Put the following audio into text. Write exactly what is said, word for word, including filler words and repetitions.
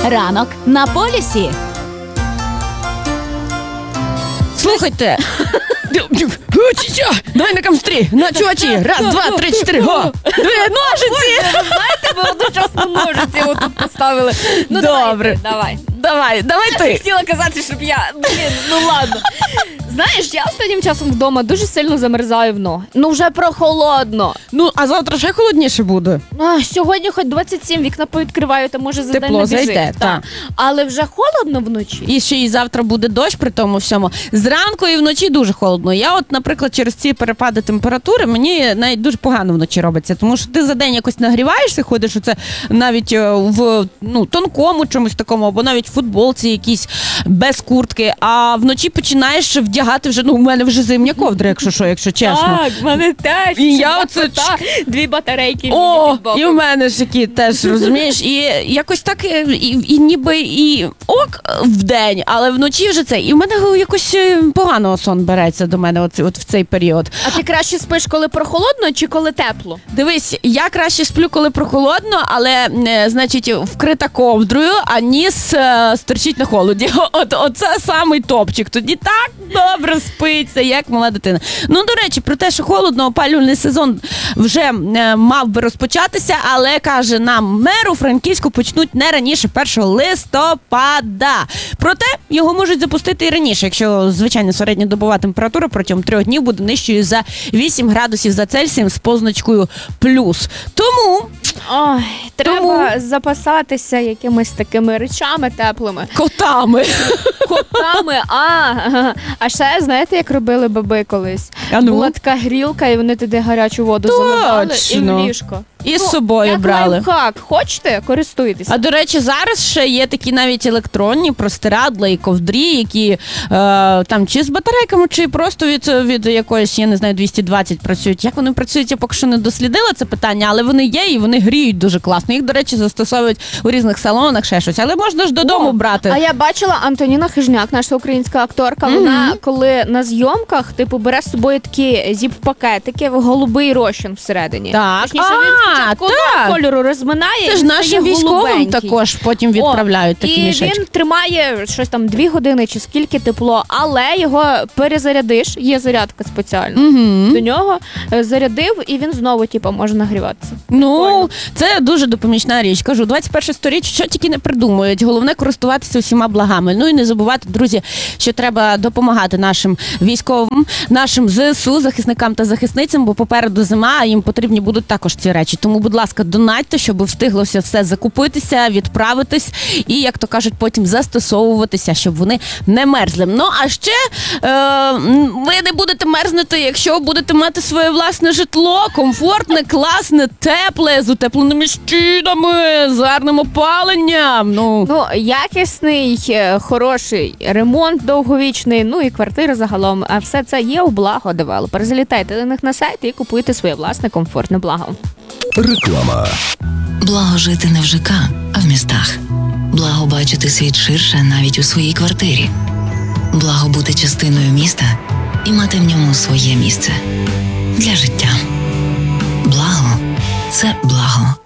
Ранок на полюсі. Слухайте. Давай на камстрі, на чувачі. Раз, два, три, чотири, го. Дві ножиці. Знаєте, ви одночасно ножиці отут поставили. Ну, Добре. Давай. Давай, давай Я ти. хотіла казати, щоб я... Блін, ну ладно. Знаєш, я останнім часом вдома дуже сильно замерзаю в ноги. Ну вже прохолодно. Ну, а завтра ще холодніше буде. А, сьогодні хоч двадцять сім, вікна повідкриваю, то може за день Тепло не біжить. зайде, Та. та. Але вже холодно вночі. І ще і завтра буде дощ при тому всьому. Зранку і вночі дуже холодно. Я от, наприклад, через ці перепади температури мені навіть дуже погано вночі робиться. Тому що ти за день якось нагріваєшся, ходиш оце навіть е, в ну, тонкому чомусь такому, або навіть в футболці якійсь без куртки, а вночі починаєш вдягати вже, ну, у мене вже зимня ковдра, якщо що, якщо чесно. Так, в мене теж. І я оце- кота, дві батарейки. О, під боком. і в мене ж такі теж, розумієш, і якось так, е, і, і ніби і ок в день, але вночі вже це, і в мене якось е, погано сон береться до мене от, от в цей період. А ти краще спиш, коли прохолодно чи коли тепло? Дивись, я краще сплю, коли прохолодно, але, е, значить, вкрита ковдрою, а ніс е, стерчить на холоді. От, оце самий топчик. Тоді так добре спиться, як мала дитина. Ну, до речі, про те, що холодно, опалювальний сезон вже е, мав би розпочатися, але, каже нам мер, у Франківську почнуть не раніше першого листопада. Проте його можуть запустити і раніше, якщо, звичайно, середньодобова температура протягом трьох днів буде нижчою за вісім градусів за Цельсієм з позначкою плюс. Тому Ой, треба Тому- запасатися якимись такими речами теплими. котами. Котами, а, а ще, знаєте, як робили баби колись? А ну? Була така грілка, і вони туди гарячу воду заливали і Точно. в ліжко. І з Ну, собою як брали. лайфхак. Хочете? Користуйтесь. А, до речі, зараз ще є такі навіть електронні простирадла і ковдрі, які е, там чи з батарейками, чи просто від, від якоїсь, я не знаю, двісті двадцять працюють. Як вони працюють, я поки що не дослідила це питання, але вони є і вони гріють дуже класно. Їх, до речі, застосовують у різних салонах, ще щось. Але можна ж додому О, брати. А я бачила Антоніна Хижняк, наша українська акторка. Мгм. Вона, коли на зйомках, типу, бере з собою такі зіп-пакетики в голубий розчин всередині. Так. Точніше, він А, спочатку так. одного кольору розминає, Це і ж він нашим стає військовим голубенький. також потім відправляють О, такі і мішечки. він тримає щось там дві години чи скільки тепло, але його перезарядиш, є зарядка спеціальна. Угу. До нього е, зарядив, і він знову, типу, може нагріватися. Ну, Прикольно. це дуже допоміжна річ. Кажу, двадцять перше сторіччя, що тільки не придумують. Головне користуватися усіма благами. Ну і не забувати, друзі, що треба допомагати нашим військовим, нашим ЗСУ, захисникам та захисницям, бо попереду зима, а їм потрібні будуть також ці речі. Тому, будь ласка, донатьте, щоб встиглося все закупитися, відправитись і, як то кажуть, потім застосовуватися, щоб вони не мерзли. Ну, а ще е, м, ви не будете мерзнути, якщо будете мати своє власне житло, комфортне, класне, тепле, з утепленими стінами, з гарним опаленням. Ну, Ну, якісний, е, хороший ремонт довговічний, ну і квартира загалом. А все це є у Благо Девелопер. Залітайте до них на сайт і купуйте своє власне комфортне благо. Реклама. Благо жити не в ЖК, а в містах. Благо бачити світ ширше навіть у своїй квартирі. Благо бути частиною міста і мати в ньому своє місце. Для життя. Благо – це благо.